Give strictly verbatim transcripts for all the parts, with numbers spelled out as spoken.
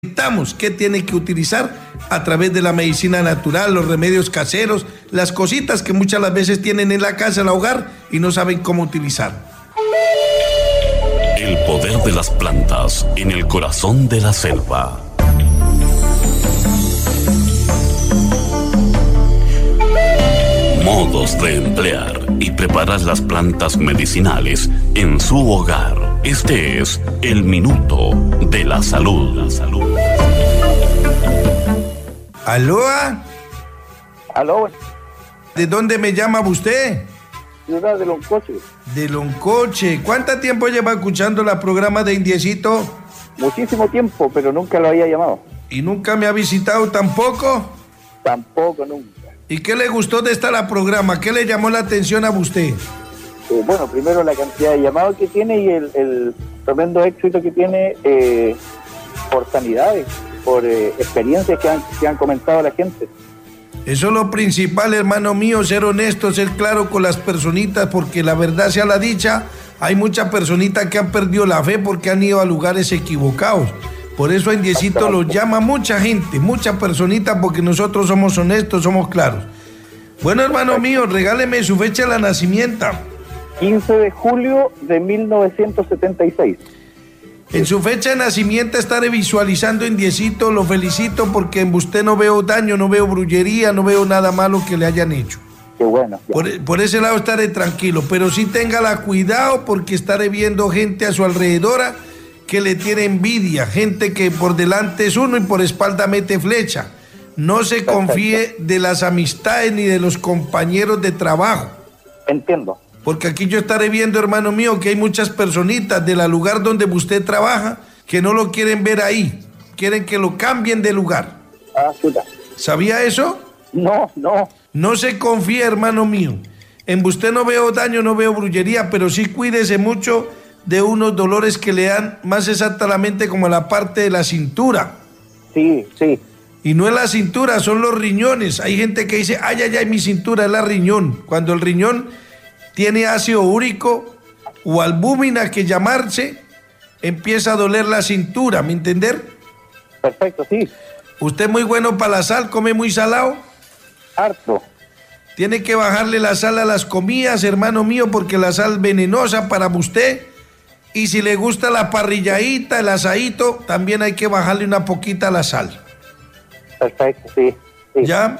¿Qué tiene que utilizar a través de la medicina natural, los remedios caseros, las cositas que muchas las veces tienen en la casa, en el hogar y no saben cómo utilizar? El poder de las plantas en el corazón de la selva. Modos de emplear y preparar las plantas medicinales en su hogar. Este es el Minuto de la Salud. La salud. ¿Aló? ¿Aló? ¿De dónde me llama usted? Ciudad de Loncoche. De Loncoche. ¿Cuánto tiempo lleva escuchando el programa de Indiecito? Muchísimo tiempo, pero nunca lo había llamado. ¿Y nunca me ha visitado tampoco? Tampoco, nunca. ¿Y qué le gustó de esta la programa? ¿Qué le llamó la atención a usted? Eh, bueno, primero la cantidad de llamados que tiene y el, el tremendo éxito que tiene eh, por sanidades, por eh, experiencias que han, que han comentado la gente. Eso es lo principal, hermano mío, ser honesto, ser claro con las personitas, porque la verdad sea la dicha, hay muchas personitas que han perdido la fe porque han ido a lugares equivocados. Por eso a Indiecito los llama mucha gente, muchas personitas, porque nosotros somos honestos, somos claros. Bueno, hermano mío, regáleme su fecha de nacimiento. quince de julio de mil novecientos setenta y seis. En su fecha de nacimiento estaré visualizando Indiecito, lo felicito porque en usted no veo daño, no veo brullería, no veo nada malo que le hayan hecho. Qué bueno. Por, por ese lado estaré tranquilo, pero sí téngala cuidado porque estaré viendo gente a su alrededor que le tiene envidia, gente que por delante es uno y por espalda mete flecha. No se confíe de las amistades ni de los compañeros de trabajo. Entiendo. Porque aquí yo estaré viendo, hermano mío, que hay muchas personitas del lugar donde usted trabaja que no lo quieren ver ahí. Quieren que lo cambien de lugar. Ah, puta. ¿Sabía eso? No, no. No se confíe, hermano mío. En usted no veo daño, no veo brullería, pero sí cuídese mucho de unos dolores que le dan más exactamente como la parte de la cintura. Sí, sí. Y no es la cintura, son los riñones. Hay gente que dice, ay, ay, ay, mi cintura es la riñón. Cuando el riñón tiene ácido úrico o albúmina que llamarse, empieza a doler la cintura, ¿me entender? Perfecto, sí. ¿Usted es muy bueno para la sal, come muy salado? Harto. Tiene que bajarle la sal a las comidas, hermano mío, porque la sal es venenosa para usted. Y si le gusta la parrilladita, el asadito, también hay que bajarle una poquita a la sal. Perfecto, sí. sí. ¿Ya?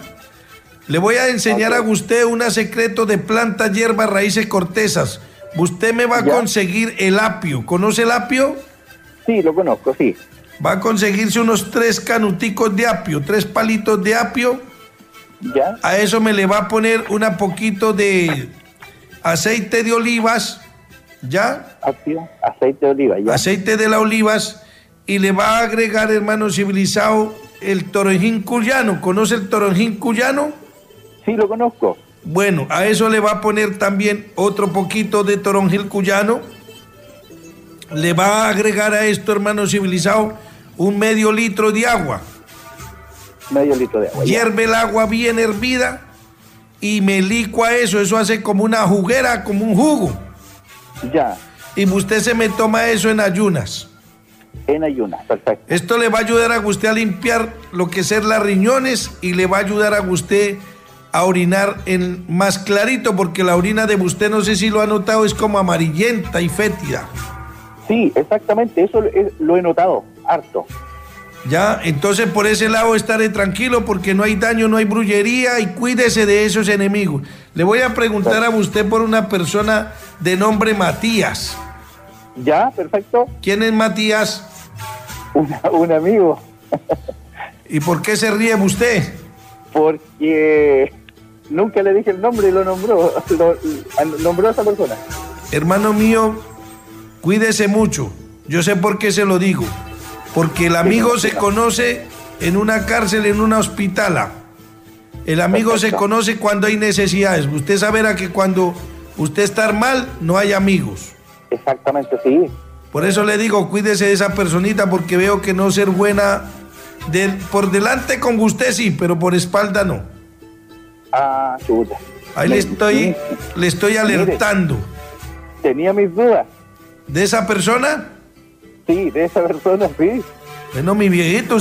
Le voy a enseñar okay. a usted un secreto de plantas, hierbas, raíces, cortezas. Usted me va a ¿Ya? conseguir el apio. ¿Conoce el apio? Sí, lo conozco, sí. Va a conseguirse unos tres canuticos de apio, tres palitos de apio. ¿Ya? A eso me le va a poner un poquito de aceite de olivas. ¿Ya? Apio, aceite de oliva, ¿ya? Aceite de las olivas. Y le va a agregar, hermano civilizado, el toronjín cuyano. ¿Conoce el toronjín cuyano? Sí, lo conozco. Bueno, a eso le va a poner también otro poquito de toronjil cuyano. Le va a agregar a esto, hermano civilizado, un medio litro de agua. Medio litro de agua. Hierve el agua bien hervida y me licua eso. Eso hace como una juguera, como un jugo. Ya. Y usted se me toma eso en ayunas. En ayunas, perfecto. Esto le va a ayudar a usted a limpiar lo que son las riñones y le va a ayudar a usted a orinar en más clarito, porque la orina de usted, no sé si lo ha notado, es como amarillenta y fétida. Sí, exactamente, eso lo he notado, harto. Ya, entonces por ese lado estaré tranquilo porque no hay daño, no hay brullería y cuídese de esos enemigos. Le voy a preguntar a usted por una persona de nombre Matías. Ya, perfecto. ¿Quién es Matías? Una, un amigo. ¿Y por qué se ríe usted? Porque nunca le dije el nombre y lo nombró, lo, nombró a esa persona. Hermano mío, cuídese mucho. Yo sé por qué se lo digo. Porque el amigo se conoce en una cárcel, en una hospitala. El amigo Perfecto. se conoce cuando hay necesidades. Usted sabrá que cuando usted está mal, no hay amigos. Exactamente, sí. Por eso le digo, cuídese de esa personita, porque veo que no ser buena de, por delante con usted sí, pero por espalda no. Ah, chuta. Ahí le estoy, le estoy alertando. Mire, tenía mis dudas. ¿De esa persona? Sí, de esa persona, sí. Bueno, mi viejito,